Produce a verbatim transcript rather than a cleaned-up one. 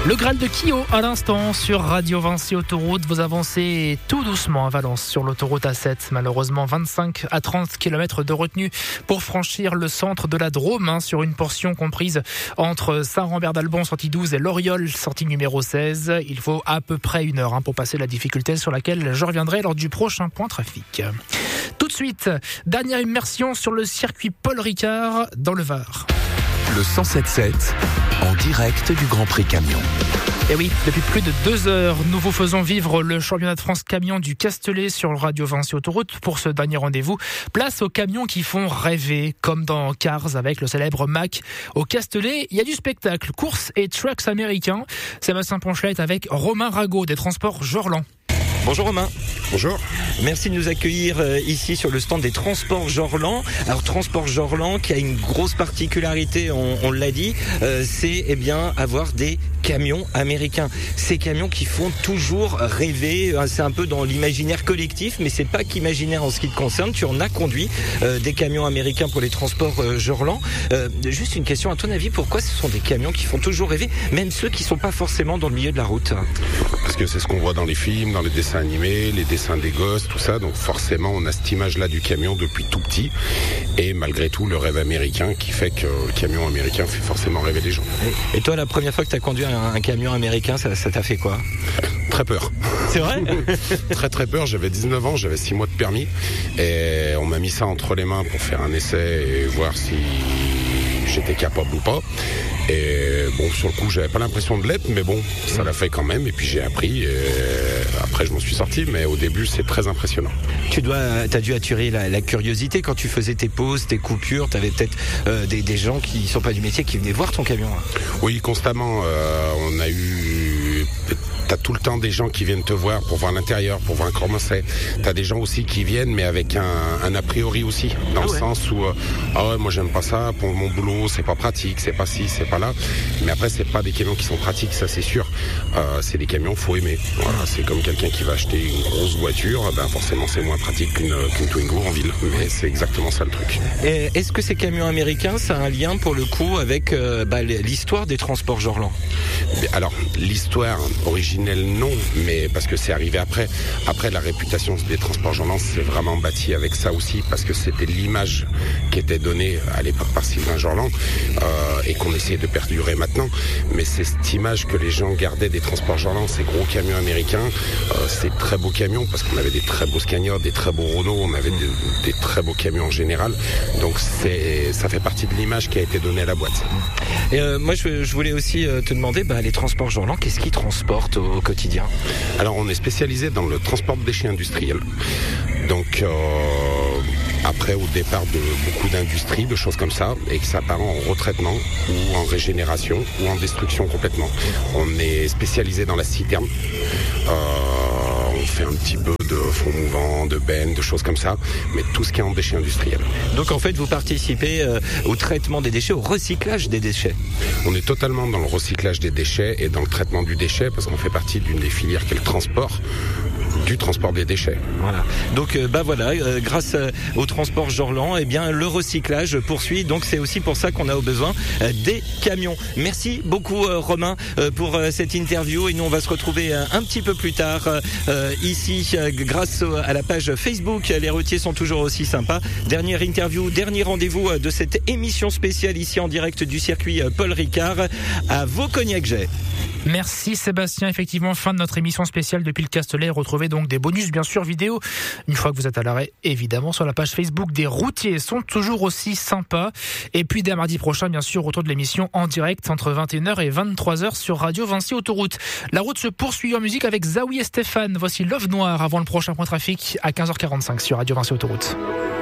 Le Graal de Kyo à l'instant sur Radio Vinci Autoroute. Vous avancez tout doucement à Valence sur l'autoroute A sept. Malheureusement, vingt-cinq à trente kilomètres de retenue pour franchir le centre de la Drôme hein, sur une portion comprise entre Saint-Rambert-d'Albon, sortie douze, et Loriol, sortie numéro seize. Il faut à peu près une heure hein, pour passer la difficulté sur laquelle je reviendrai lors du prochain point trafic. Tout de suite, dernière immersion sur le circuit Paul Ricard dans le Var. Le cent sept sept, en direct du Grand Prix Camion. Et oui, depuis plus de deux heures, nous vous faisons vivre le championnat de France camion du Castellet sur le Radio Vinci Autoroute. Pour ce dernier rendez-vous, place aux camions qui font rêver, comme dans Cars avec le célèbre Mack. Au Castellet, il y a du spectacle, courses et trucks américains. Sébastien Ponchelet est avec Romain Rago des Transports Jorland. Bonjour Romain. Bonjour. Merci de nous accueillir ici sur le stand des Transports Jorland. Alors Transports Jorland qui a une grosse particularité, on, on l'a dit, euh, c'est eh bien avoir des camions américains. Ces camions qui font toujours rêver, c'est un peu dans l'imaginaire collectif, mais c'est pas qu'imaginaire en ce qui te concerne. Tu en as conduit euh, des camions américains pour les Transports euh, Jorland. Euh, juste une question, à ton avis, pourquoi ce sont des camions qui font toujours rêver, même ceux qui sont pas forcément dans le milieu de la route? Parce que c'est ce qu'on voit dans les films, dans les dessins animés, les dessins des gosses, tout ça. Donc forcément, on a cette image-là du camion depuis tout petit. Et malgré tout, le rêve américain qui fait que le camion américain fait forcément rêver les gens. Et toi, la première fois que tu as conduit un, un camion américain, ça, ça t'a fait quoi? Très peur. C'est vrai? Très très peur. J'avais dix-neuf ans, j'avais six mois de permis. Et on m'a mis ça entre les mains pour faire un essai et voir si j'étais capable ou pas. Et bon, sur le coup, j'avais pas l'impression de l'être, mais bon, ça l'a fait quand même. Et puis j'ai appris. Et après, je m'en suis sorti, mais au début, c'est très impressionnant. Tu dois, t'as dû attirer la, la curiosité quand tu faisais tes pauses, tes coupures. T'avais peut-être euh, des, des gens qui sont pas du métier qui venaient voir ton camion. Hein. Oui, constamment. Euh, on a eu. T'as tout le temps des gens qui viennent te voir pour voir l'intérieur, pour voir comment c'est. T'as des gens aussi qui viennent, mais avec un, un a priori aussi, dans ah le ouais. sens où, euh, ah ouais, moi j'aime pas ça, pour mon boulot, c'est pas pratique, c'est pas ci, c'est pas là. Mais après, c'est pas des camions qui sont pratiques, ça c'est sûr. Euh, c'est des camions, faut aimer. Voilà, c'est comme quelqu'un qui va acheter une grosse voiture, ben forcément c'est moins pratique qu'une, qu'une Twingo en ville. Mais c'est exactement ça le truc. Et est-ce que ces camions américains, ça a un lien pour le coup avec euh, bah, l'histoire des Transports Jorland? Alors, l'histoire originelle, non, mais parce que c'est arrivé après. Après, la réputation des Transports Jorland, c'est vraiment bâti avec ça aussi, parce que c'était l'image qui était donnée à l'époque par Sylvain Jorland euh, et qu'on essayait de perdurer maintenant. Mais c'est cette image que les gens gardaient des Transports Jorland, ces gros camions américains, euh, ces très beaux camions, parce qu'on avait des très beaux Scania, des très beaux Renault, on avait des, des très beaux camions en général. Donc c'est, ça fait partie de l'image qui a été donnée à la boîte. Et euh, moi, je, je voulais aussi euh, te demander, bah, les Transports Jorland, qu'est-ce qu'ils transportent au, au quotidien? Alors, on est spécialisé dans le transport de déchets industriels. Donc, euh, après, au départ de beaucoup d'industries, de choses comme ça, et que ça part en retraitement ou en régénération ou en destruction complètement. On est spécialisé dans la citerne. Euh, on fait un petit peu de fonds mouvants, de bennes, de choses comme ça, mais tout ce qui est en déchets industriels. Donc en fait, vous participez euh, au traitement des déchets, au recyclage des déchets? On est totalement dans le recyclage des déchets et dans le traitement du déchet, parce qu'on fait partie d'une des filières qui est le transport. Du transport des déchets. Voilà. Donc euh, bah voilà, euh, grâce euh, au transport Jorland, eh bien le recyclage poursuit. Donc c'est aussi pour ça qu'on a besoin euh, des camions. Merci beaucoup euh, Romain euh, pour euh, cette interview, et nous on va se retrouver euh, un petit peu plus tard euh, ici euh, grâce à la page Facebook. Les routiers sont toujours aussi sympas. Dernière interview, dernier rendez-vous euh, de cette émission spéciale ici en direct du circuit euh, Paul Ricard à Vaucognac-Jet. Merci Sébastien. Effectivement, fin de notre émission spéciale depuis le Castellet. Retrouvez donc des bonus, bien sûr, vidéo. Une fois que vous êtes à l'arrêt, évidemment, sur la page Facebook des routiers sont toujours aussi sympas. Et puis, dès mardi prochain, bien sûr, retour de l'émission en direct entre vingt et une heures et vingt-trois heures sur Radio Vinci Autoroute. La route se poursuit en musique avec Zawi et Stéphane. Voici Love Noir avant le prochain point trafic à quinze heures quarante-cinq sur Radio Vinci Autoroute.